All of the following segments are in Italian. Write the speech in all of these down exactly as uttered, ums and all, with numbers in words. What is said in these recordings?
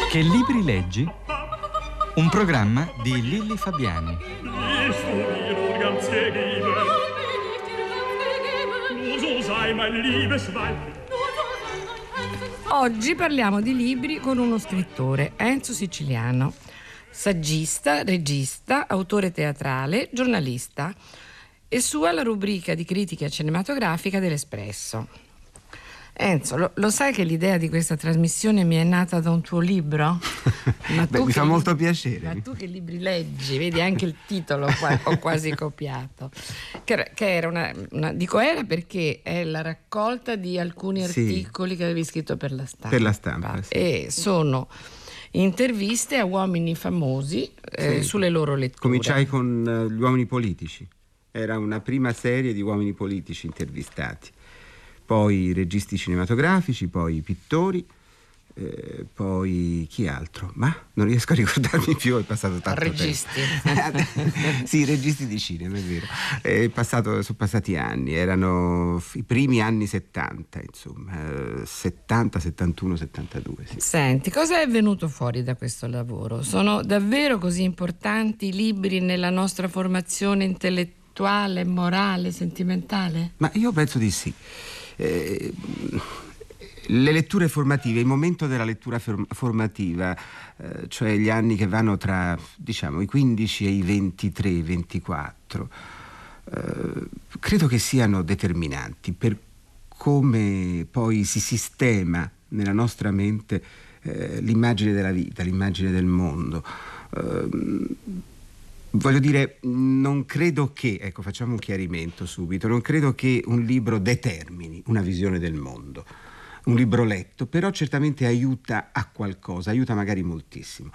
Che libri leggi? Un programma di Lilli Fabiani. Oggi parliamo di libri con uno scrittore, Enzo Siciliano, saggista, regista, autore teatrale, giornalista, e sua la rubrica di critica cinematografica dell'Espresso. Enzo, lo, lo sai che l'idea di questa trasmissione mi è nata da un tuo libro? Ma Beh, mi fa li- molto piacere. Ma tu che libri leggi? Vedi, anche il titolo qua, ho quasi copiato. Che era, che era una, una... Dico era perché è la raccolta di alcuni Sì. articoli che avevi scritto per la stampa. Per la stampa, sì. E sono interviste a uomini famosi eh, Sì. sulle loro letture. Cominciai con uh, gli uomini politici. Era una prima serie di uomini politici intervistati. Poi registi cinematografici, poi pittori, eh, poi chi altro? Ma non riesco a ricordarmi più, è passato tanto Registi. tempo. Sì, registi di cinema, è vero. È passato, sono passati anni, erano i primi anni settanta, insomma, settanta, settantuno, settantadue. Sì. Senti, cosa è venuto fuori da questo lavoro? Sono davvero così importanti i libri nella nostra formazione intellettuale, morale, sentimentale? Ma io penso di sì. Eh, le letture formative, il momento della lettura form- formativa, eh, cioè gli anni che vanno tra, diciamo, i quindici e i ventitré ventiquattro, eh, credo che siano determinanti per come poi si sistema nella nostra mente eh, l'immagine della vita, l'immagine del mondo. Eh, Voglio dire, non credo che, ecco, facciamo un chiarimento subito, non credo che un libro determini una visione del mondo, un libro letto, però certamente aiuta a qualcosa, aiuta magari moltissimo.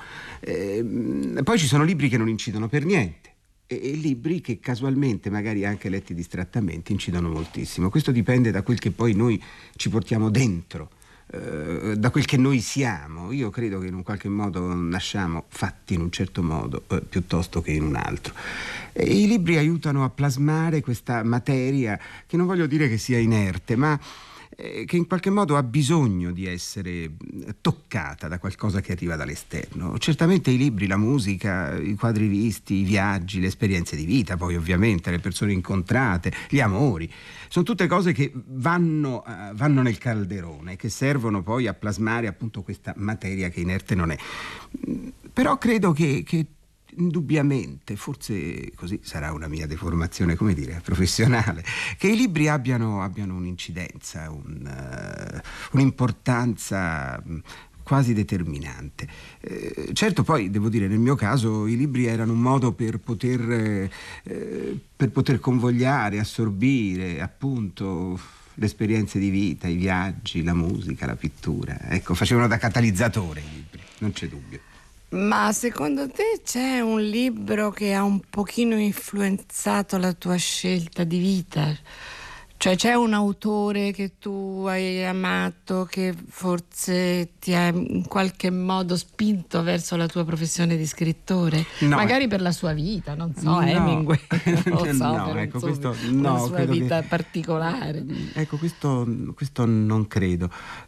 Eh, poi ci sono libri che non incidono per niente e, e libri che casualmente, magari anche letti distrattamente, incidono moltissimo. Questo dipende da quel che poi noi ci portiamo dentro. Uh, da quel che noi siamo. Io credo che in un qualche modo nasciamo fatti in un certo modo uh, piuttosto che in un altro, e i libri aiutano a plasmare questa materia che non voglio dire che sia inerte, ma eh, che in qualche modo ha bisogno di essere toccata da qualcosa che arriva dall'esterno. Certamente i libri, la musica, i quadri visti, i viaggi, le esperienze di vita, poi ovviamente le persone incontrate, gli amori, sono tutte cose che vanno, uh, vanno nel calderone, che servono poi a plasmare appunto questa materia che inerte non è. Però credo che, che indubbiamente, forse così sarà una mia deformazione, come dire, professionale, che i libri abbiano, abbiano un'incidenza, un, uh, un'importanza quasi determinante. Eh, certo, poi devo dire, nel mio caso i libri erano un modo per poter, eh, per poter convogliare, assorbire appunto le esperienze di vita, i viaggi, la musica, la pittura. Ecco, facevano da catalizzatore i libri, non c'è dubbio. Ma secondo te c'è un libro che ha un pochino influenzato la tua scelta di vita? Cioè c'è un autore che tu hai amato che forse ti ha in qualche modo spinto verso la tua professione di scrittore? No. Magari per la sua vita, non so, No. Hemingway, non so, No, per ecco, insomma, questo una no, sua credo vita che- particolare. Ecco, questo, questo non credo.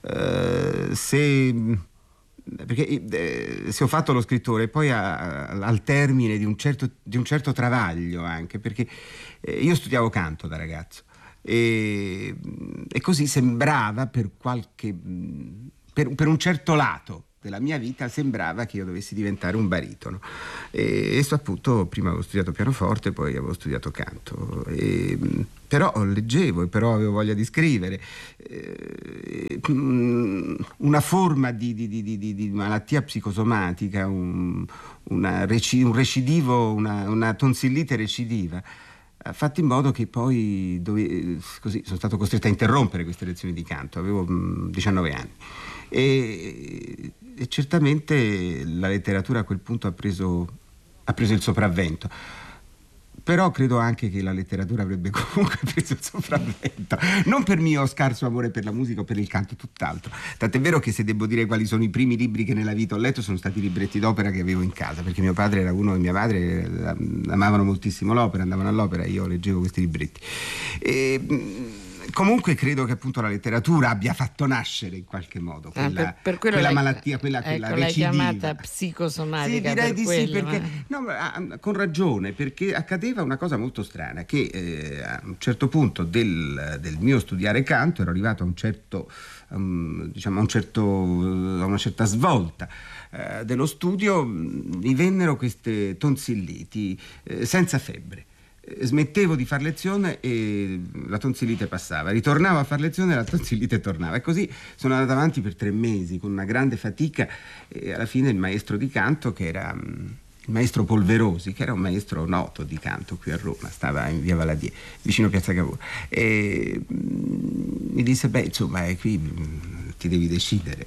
Eh, se perché eh, se ho fatto lo scrittore poi a- a- al termine di un certo, di un certo travaglio, anche perché eh, io studiavo canto da ragazzo e, e così sembrava per qualche per, per un certo lato della mia vita sembrava che io dovessi diventare un baritono e, e sto appunto prima avevo studiato pianoforte, poi avevo studiato canto e, però leggevo e però avevo voglia di scrivere. Eh, una forma di, di, di, di, di malattia psicosomatica, un, una reci, un recidivo, una, una tonsillite recidiva ha fatto in modo che poi dove, così, sono stato costretto a interrompere queste lezioni di canto, avevo mh, diciannove anni e, e certamente la letteratura a quel punto ha preso, ha preso il sopravvento. Però credo anche che la letteratura avrebbe comunque preso il sopravvento, non per mio scarso amore per la musica o per il canto, tutt'altro. Tant'è vero che se devo dire quali sono i primi libri che nella vita ho letto sono stati i libretti d'opera che avevo in casa, perché mio padre era uno e mia madre amavano moltissimo l'opera, andavano all'opera e io leggevo questi libretti. E, comunque credo che appunto la letteratura abbia fatto nascere in qualche modo quella, ah, per, per quella l'hai, malattia, quella, ecco, quella l'hai recidiva. chiamata psicosomatica. Sì, direi per di quello, sì, perché ma... no, con ragione, perché accadeva una cosa molto strana, che eh, a un certo punto del, del mio studiare canto ero arrivato a un certo, um, diciamo, a, un certo, a una certa svolta eh, dello studio, mi vennero queste tonsilliti eh, senza febbre. Smettevo di far lezione e la tonsillite passava, ritornavo a far lezione e la tonsillite tornava, e così sono andato avanti per tre mesi con una grande fatica, e alla fine il maestro di canto, che era il maestro Polverosi, che era un maestro noto di canto qui a Roma, stava in via Valadier, vicino a Piazza Cavour, e mi disse: beh, insomma, è qui, ti devi decidere.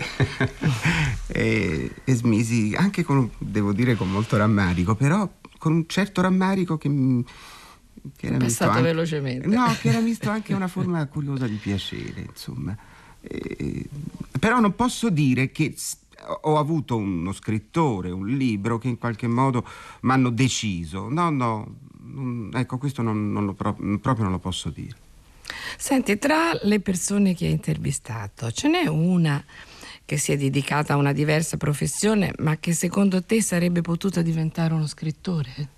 e, e smisi, anche con, devo dire, con molto rammarico, però con un certo rammarico che mi che era passato anche, velocemente. No, che era visto anche una forma curiosa di piacere, insomma. E, però non posso dire che ho avuto uno scrittore, un libro che in qualche modo mi hanno deciso. No, no, non, ecco, questo non, non lo, proprio non lo posso dire. Senti, tra le persone che hai intervistato, ce n'è una che si è dedicata a una diversa professione, ma che secondo te sarebbe potuta diventare uno scrittore?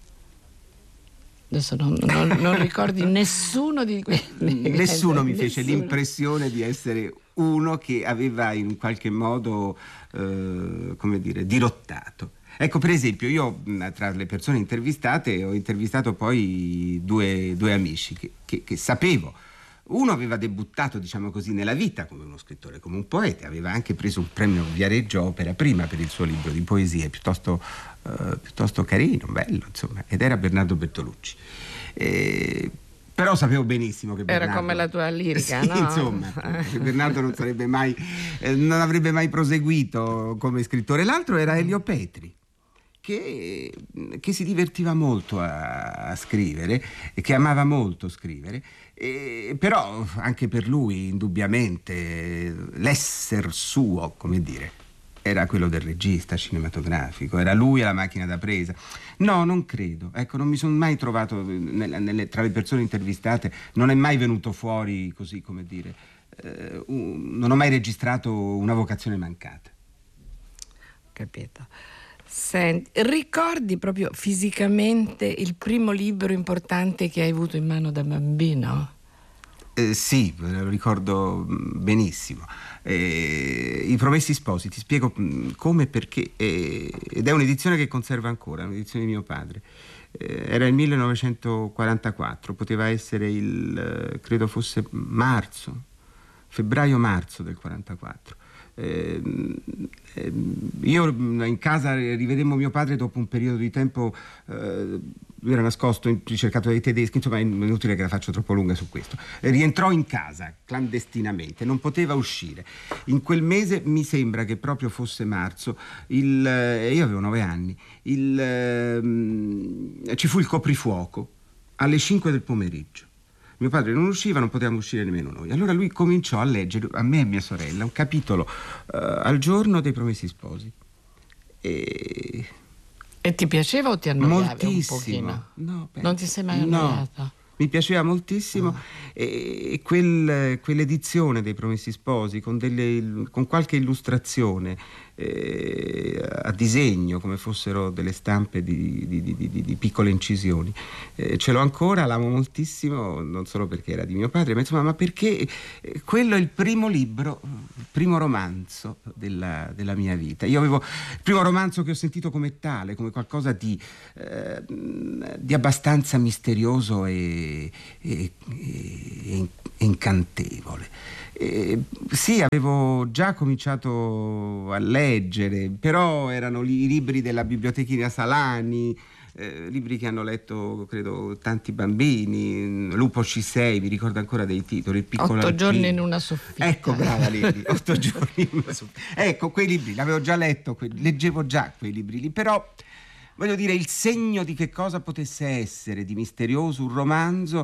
Adesso non, non, non ricordi nessuno di quelli. Nessuno mi nessuno. fece l'impressione di essere uno che aveva in qualche modo, eh, come dire, dirottato. Ecco, per esempio, io tra le persone intervistate ho intervistato poi due, due amici che, che, che sapevo. Uno aveva debuttato, diciamo così, nella vita come uno scrittore, come un poeta, aveva anche preso un premio Viareggio Opera Prima per il suo libro di poesie, piuttosto, uh, piuttosto carino, bello, insomma, ed era Bernardo Bertolucci. E... Però sapevo benissimo che Bernardo... Era come la tua lirica, sì, no? insomma, che Bernardo non sarebbe mai, eh, non avrebbe mai proseguito come scrittore. L'altro era Elio Petri, Che, che si divertiva molto a, a scrivere e che amava molto scrivere, e, però anche per lui indubbiamente l'esser suo, come dire, era quello del regista cinematografico, era lui e la macchina da presa. No, non credo, ecco, non mi sono mai trovato nelle, nelle, tra le persone intervistate, non è mai venuto fuori così, come dire, eh, un, non ho mai registrato una vocazione mancata. Capito. Senti, ricordi proprio fisicamente il primo libro importante che hai avuto in mano da bambino? Eh, sì, lo ricordo benissimo. Eh, I Promessi Sposi, ti spiego come e perché, eh, ed è un'edizione che conservo ancora, un'edizione di mio padre. Eh, era il millenovecentoquarantaquattro, poteva essere il, eh, credo fosse marzo, febbraio-marzo del quarantaquattro. Eh, eh, io in casa rivedemmo mio padre dopo un periodo di tempo, eh, lui era nascosto, in, ricercato dai tedeschi, insomma è inutile che la faccio troppo lunga su questo. Eh, rientrò in casa clandestinamente, non poteva uscire. In quel mese, mi sembra che proprio fosse marzo, il, eh, io avevo nove anni, il, eh, ci fu il coprifuoco alle cinque del pomeriggio. Mio padre non usciva, non potevamo uscire nemmeno noi. Allora lui cominciò a leggere, a me e mia sorella, un capitolo uh, al giorno dei Promessi Sposi. E... e ti piaceva o ti annoiava moltissimo. un pochino? No, beh, non ti sei mai annoiato? No. Mi piaceva moltissimo, oh. e quel, quell'edizione dei Promessi Sposi con, delle, con qualche illustrazione eh, a disegno, come fossero delle stampe di, di, di, di, di piccole incisioni, eh, ce l'ho ancora, l'amo moltissimo, non solo perché era di mio padre, ma insomma, ma perché quello è il primo libro, il primo romanzo della, della mia vita. Io avevo il primo romanzo che ho sentito come tale, come qualcosa di, eh, di abbastanza misterioso e E, e, e incantevole. E, sì, avevo già cominciato a leggere, però erano i libri della bibliotechina Salani, eh, libri che hanno letto credo tanti bambini. Lupo C sei, mi ricordo ancora dei titoli, il piccolo Otto alpino. giorni in una soffitta. Ecco, brava Lili, otto giorni in una soffitta. Ecco, quei libri l'avevo già letto, que- leggevo già quei libri lì, però voglio dire, il segno di che cosa potesse essere di misterioso un romanzo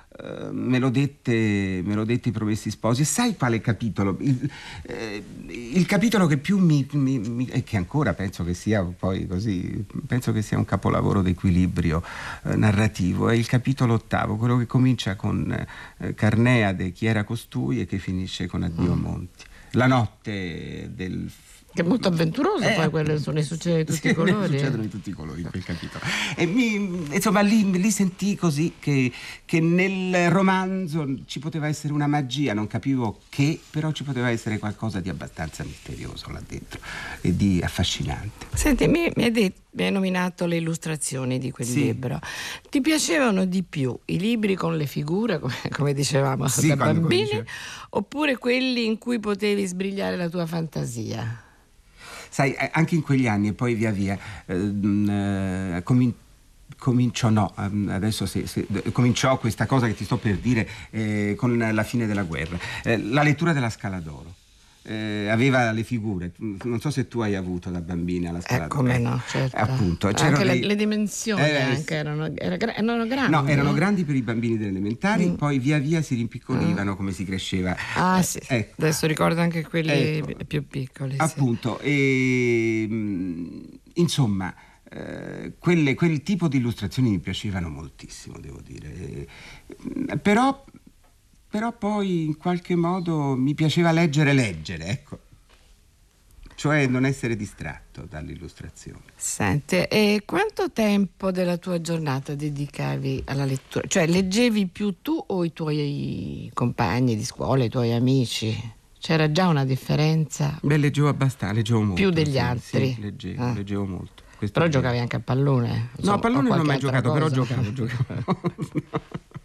Uh, me lo dette me lo detti i Promessi Sposi. E sai quale capitolo? Il, eh, il capitolo che più mi, mi, mi e che ancora penso che sia poi così, penso che sia un capolavoro d'equilibrio eh, narrativo, è il capitolo ottavo, quello che comincia con eh, Carneade, chi era costui, e che finisce con Addio Mm. Monti. La notte del Che è molto avventuroso, Eh, poi quello ne succede di tutti sì, i colori. ne succedono di tutti i colori in quel capitolo. E mi, insomma, lì, lì sentii così che, che nel romanzo ci poteva essere una magia, non capivo che, però ci poteva essere qualcosa di abbastanza misterioso là dentro e di affascinante. Senti, mi, mi, hai detto, mi hai nominato le illustrazioni di quel Sì. libro. Ti piacevano di più i libri con le figure, come, come dicevamo Sì, da quando bambini, comincia- oppure quelli in cui potevi sbrigliare la tua fantasia? Sai, eh, anche in quegli anni e poi via via eh, mh, eh, comin- cominciò no, ehm, adesso se, se, eh, cominciò questa cosa che ti sto per dire eh, con la fine della guerra, eh, la lettura della Scala d'Oro. Eh, aveva le figure, non so se tu hai avuto da bambina la Scala Eh, d'Oro. come Eh, no, certo. appunto, Anche c'erano le, dei- le dimensioni Eh, anche sì. erano, era gra- erano grandi. No, erano eh? grandi per i bambini delle elementari, Mm. poi via via si rimpiccolivano come si cresceva. Ah Eh, sì, ecco. adesso ricordo anche quelli Ecco. più piccoli. Sì. Appunto, e, mh, insomma, eh, quelle- quel tipo di illustrazioni mi piacevano moltissimo, devo dire. E, mh, però, però poi in qualche modo mi piaceva leggere, leggere, ecco. Cioè non essere distratto dall'illustrazione. Senti, e quanto tempo della tua giornata dedicavi alla lettura? Cioè, leggevi più tu o i tuoi compagni di scuola, i tuoi amici? C'era già una differenza? Beh, leggevo abbastanza, leggevo molto. Più degli sì, altri? Sì, leggevo, Ah. leggevo molto. Questo Però è vero. giocavi anche a pallone? No, insomma, a pallone o non ho mai qualche altra giocato, però cosa? giocavo, giocavo.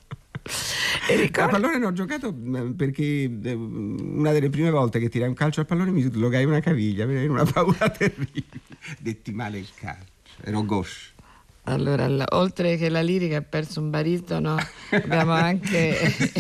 E A ricordi- pallone non ho giocato eh, perché eh, una delle prime volte che tirai un calcio a pallone mi slogai una caviglia, mi venne una paura terribile. Detti male il calcio, ero gauche. Allora, la- oltre che la lirica ha perso un baritono, abbiamo anche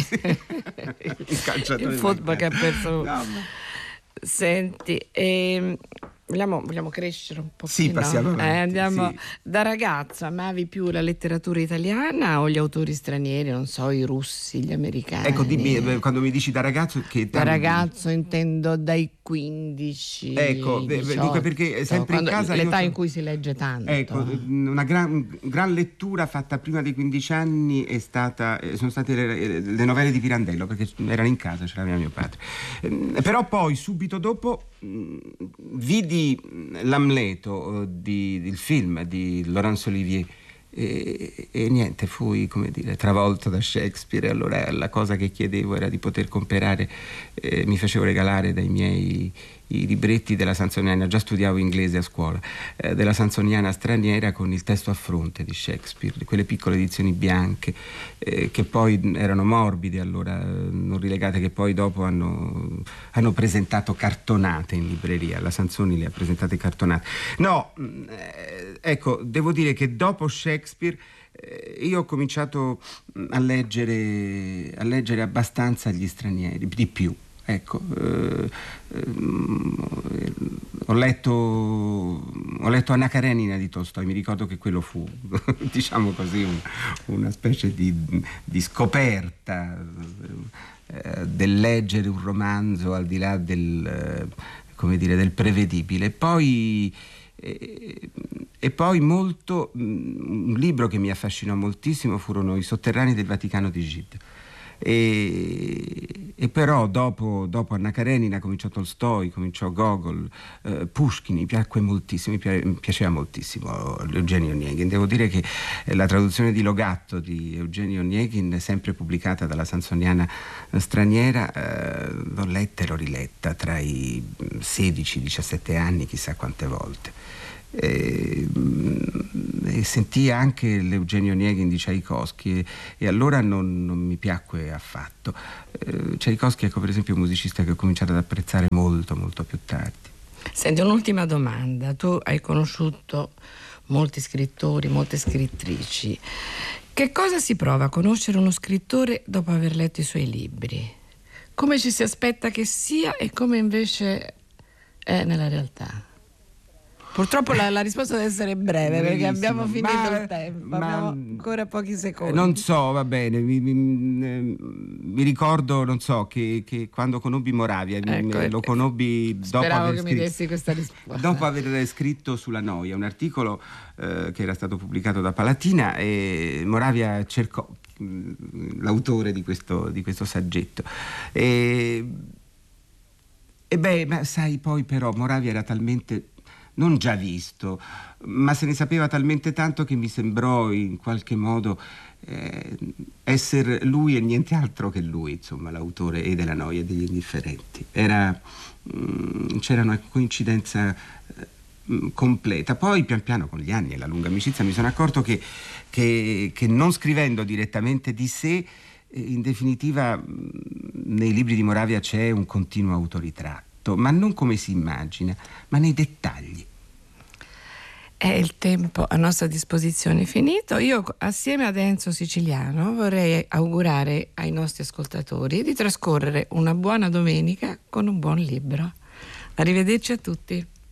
Il calciatore il football che ha perso. No, ma- Senti, ehm, vogliamo, vogliamo crescere un po'? Sì, passiamo avanti, andiamo. sì. Da ragazzo amavi più la letteratura italiana o gli autori stranieri, non so, i russi, gli americani? Ecco, dimmi, eh, quando mi dici da ragazzo che età Da mi- ragazzo intendo dai quindici. Ecco, beh, beh, diciotto, dunque, perché sempre in quando- casa io l'età so- in cui si legge tanto. Ecco, una gran, gran lettura fatta prima dei quindici anni è stata, eh, sono state le, le novelle di Pirandello, perché erano in casa, ce l'aveva mio padre. Ehm, Però poi, subito dopo, mh, vidi l'Amleto, eh, di, il film di Laurence Olivier, e, e niente, fui, come dire, travolto da Shakespeare. Allora la cosa che chiedevo era di poter comprare, eh, mi facevo regalare dai miei i libretti della Sansoniana, già studiavo inglese a scuola, eh, della Sansoniana straniera con il testo a fronte di Shakespeare, quelle piccole edizioni bianche, eh, che poi erano morbide allora, eh, non rilegate, che poi dopo hanno, hanno presentato cartonate in libreria. La Sansoni le ha presentate cartonate. No, mh, eh, ecco, devo dire che dopo Shakespeare eh, io ho cominciato mh, a leggere, a leggere abbastanza gli stranieri, di più. Ecco, eh, ehm, ho letto ho letto Anna Karenina di Tolstoi. Mi ricordo che quello fu diciamo così un, una specie di, di scoperta eh, del leggere un romanzo al di là del, eh, come dire, del prevedibile. Poi E, e poi molto un libro che mi affascinò moltissimo furono I sotterranei del Vaticano di Gide. E, e però dopo, dopo Anna Karenina cominciò Tolstoi, cominciò Gogol, eh, Pushkin, mi piacque moltissimo, mi, pi- mi piaceva moltissimo Eugenio Onegin. Devo dire che eh, la traduzione di Logatto di Eugenio Onegin, sempre pubblicata dalla Sansoniana eh, straniera, eh, l'ho letta e l'ho riletta tra i sedici diciassette anni, chissà quante volte. E, e sentii anche l'Eugenio Onegin di Tchaikovsky e, e allora non, non mi piacque affatto. eh, Tchaikovsky, ecco, per esempio, è un musicista che ho cominciato ad apprezzare molto molto più tardi. Senti, un'ultima domanda. Tu hai conosciuto molti scrittori, molte scrittrici. Che cosa si prova a conoscere uno scrittore dopo aver letto i suoi libri? Come ci si aspetta che sia e come invece è nella realtà? Purtroppo la, la risposta deve essere breve, Brevissimo. perché abbiamo finito Ma- il tempo, ma- abbiamo ancora pochi secondi. Non so, va bene, mi, mi- mi ricordo, non so, che, che quando conobbi Moravia, mi- Ecco, lo conobbi dopo Speravo aver che mi scritto, dessi questa risposta. dopo aver scritto sulla noia, un articolo eh, che era stato pubblicato da Palatina, e Moravia cercò mh, l'autore di questo, di questo saggetto. E, e beh, ma sai, poi però Moravia era talmente, non già visto, ma se ne sapeva talmente tanto che mi sembrò in qualche modo eh, essere lui e niente altro che lui, insomma, l'autore e della noia e degli indifferenti. Era, mh, c'era una coincidenza eh, completa. Poi pian piano, con gli anni e la lunga amicizia, mi sono accorto che, che, che non scrivendo direttamente di sé, eh, in definitiva mh, nei libri di Moravia c'è un continuo autoritratto, ma non come si immagina, ma nei dettagli. È il tempo a nostra disposizione finito. Io, assieme ad Enzo Siciliano, vorrei augurare ai nostri ascoltatori di trascorrere una buona domenica con un buon libro. Arrivederci a tutti.